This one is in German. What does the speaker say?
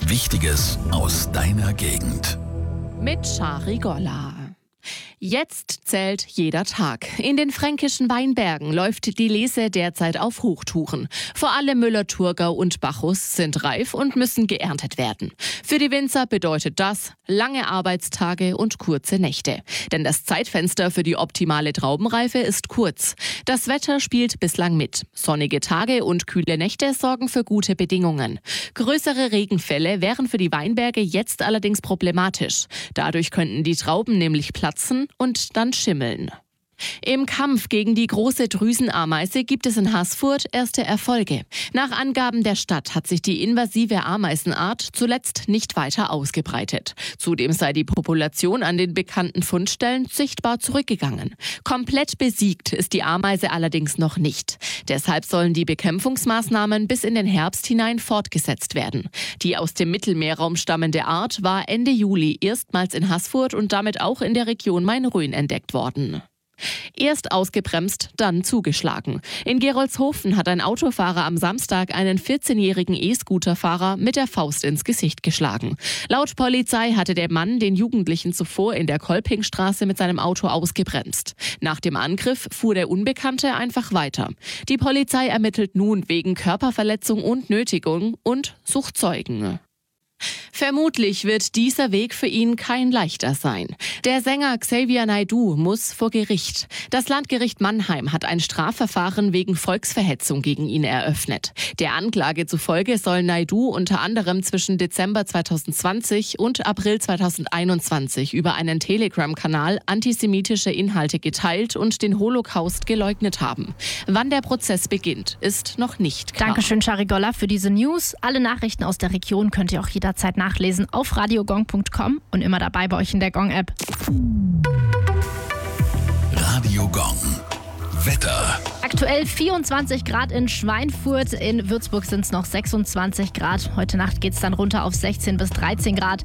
Wichtiges aus deiner Gegend. Mit Shari Golla. Jetzt zählt jeder Tag. In den fränkischen Weinbergen läuft die Lese derzeit auf Hochtouren. Vor allem Müller-Thurgau und Bacchus sind reif und müssen geerntet werden. Für die Winzer bedeutet das lange Arbeitstage und kurze Nächte. Denn das Zeitfenster für die optimale Traubenreife ist kurz. Das Wetter spielt bislang mit. Sonnige Tage und kühle Nächte sorgen für gute Bedingungen. Größere Regenfälle wären für die Weinberge jetzt allerdings problematisch. Dadurch könnten die Trauben nämlich platzen und dann schimmeln. Im Kampf gegen die große Drüsenameise gibt es in Haßfurt erste Erfolge. Nach Angaben der Stadt hat sich die invasive Ameisenart zuletzt nicht weiter ausgebreitet. Zudem sei die Population an den bekannten Fundstellen sichtbar zurückgegangen. Komplett besiegt ist die Ameise allerdings noch nicht. Deshalb sollen die Bekämpfungsmaßnahmen bis in den Herbst hinein fortgesetzt werden. Die aus dem Mittelmeerraum stammende Art war Ende Juli erstmals in Haßfurt und damit auch in der Region Main-Rhön entdeckt worden. Erst ausgebremst, dann zugeschlagen. In Gerolzhofen hat ein Autofahrer am Samstag einen 14-jährigen E-Scooter-Fahrer mit der Faust ins Gesicht geschlagen. Laut Polizei hatte der Mann den Jugendlichen zuvor in der Kolpingstraße mit seinem Auto ausgebremst. Nach dem Angriff fuhr der Unbekannte einfach weiter. Die Polizei ermittelt nun wegen Körperverletzung und Nötigung und sucht Zeugen. Vermutlich wird dieser Weg für ihn kein leichter sein. Der Sänger Xavier Naidoo muss vor Gericht. Das Landgericht Mannheim hat ein Strafverfahren wegen Volksverhetzung gegen ihn eröffnet. Der Anklage zufolge soll Naidoo unter anderem zwischen Dezember 2020 und April 2021 über einen Telegram-Kanal antisemitische Inhalte geteilt und den Holocaust geleugnet haben. Wann der Prozess beginnt, ist noch nicht klar. Dankeschön, Shari Golla, für diese News. Alle Nachrichten aus der Region könnt ihr auch jederzeit nachlesen auf radiogong.com und immer dabei bei euch in der Gong-App. Radio Gong. Wetter. Aktuell 24 Grad in Schweinfurt, in Würzburg sind es noch 26 Grad. Heute Nacht geht es dann runter auf 16 bis 13 Grad.